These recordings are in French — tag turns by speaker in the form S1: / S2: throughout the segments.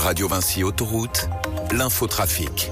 S1: Radio Vinci Autoroute, l'infotrafic.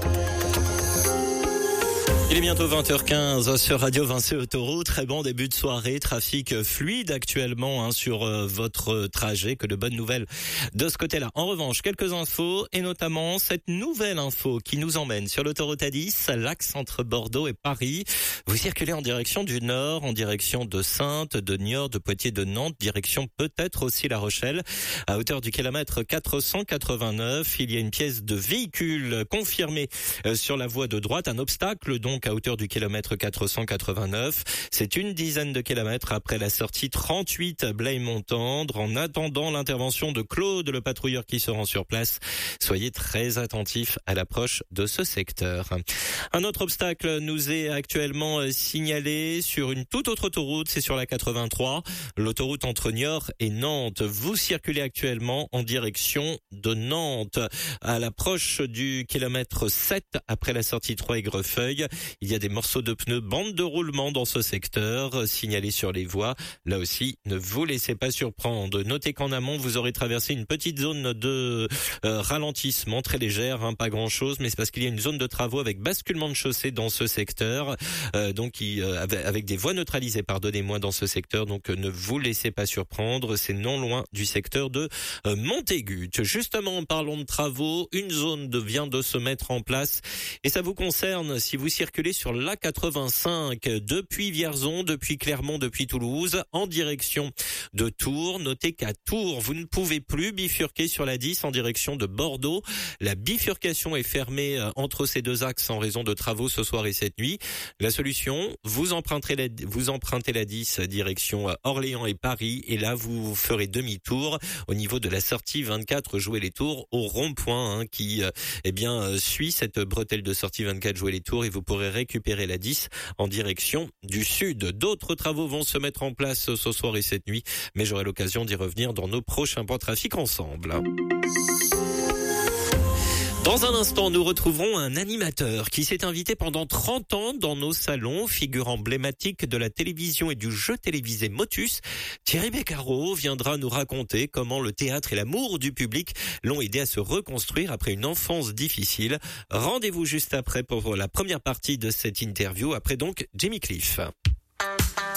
S2: Il est bientôt 20h15 sur Radio Vinci Autoroute. Très bon début de soirée, trafic fluide actuellement sur votre trajet. Que de bonnes nouvelles de ce côté-là. En revanche, quelques infos et notamment cette nouvelle info qui nous emmène sur l'autoroute A10, l'axe entre Bordeaux et Paris. Vous circulez en direction du nord, en direction de Saintes, de Niort, de Poitiers, de Nantes, direction peut-être aussi La Rochelle. À hauteur du kilomètre 489, il y a une pièce de véhicule confirmée sur la voie de droite, un obstacle donc à hauteur du kilomètre 489. C'est une dizaine de kilomètres après la sortie 38 Blaye-Montendre. En attendant l'intervention de Claude, le patrouilleur qui se rend sur place, soyez très attentifs à l'approche de ce secteur. Un autre obstacle nous est actuellement signalé sur une toute autre autoroute, c'est sur la 83, l'autoroute entre Niort et Nantes. Vous circulez actuellement en direction de Nantes. À l'approche du kilomètre 7 après la sortie 3 Aigrefeuille, il y a des morceaux de pneus, bande de roulement dans ce secteur, signalés sur les voies. Là aussi, ne vous laissez pas surprendre. Notez qu'en amont, vous aurez traversé une petite zone de ralentissement très légère, pas grand-chose, mais c'est parce qu'il y a une zone de travaux avec basculement de chaussée dans ce secteur, avec des voies neutralisées, pardonnez-moi, dans ce secteur. Donc ne vous laissez pas surprendre, c'est non loin du secteur de Montaigut. Justement, parlons de travaux, une zone vient de se mettre en place et ça vous concerne si vous circulez sur l'A85 depuis Vierzon, depuis Clermont, depuis Toulouse, en direction de Tours. Notez qu'à Tours, vous ne pouvez plus bifurquer sur la 10 en direction de Bordeaux. La bifurcation est fermée entre ces deux axes en raison de travaux ce soir et cette nuit. La solution, vous empruntez la 10 direction Orléans et Paris, et là vous ferez demi-tour au niveau de la sortie 24 Jouer les Tours au rond-point qui suit cette bretelle de sortie 24 Jouer les Tours, et vous pourrez récupérer la 10 en direction du sud. D'autres travaux vont se mettre en place ce soir et cette nuit, mais j'aurai l'occasion d'y revenir dans nos prochains points de trafic ensemble. Dans un instant, nous retrouverons un animateur qui s'est invité pendant 30 ans dans nos salons, figure emblématique de la télévision et du jeu télévisé Motus. Thierry Beccaro viendra nous raconter comment le théâtre et l'amour du public l'ont aidé à se reconstruire après une enfance difficile. Rendez-vous juste après pour la première partie de cette interview, après donc Jimmy Cliff.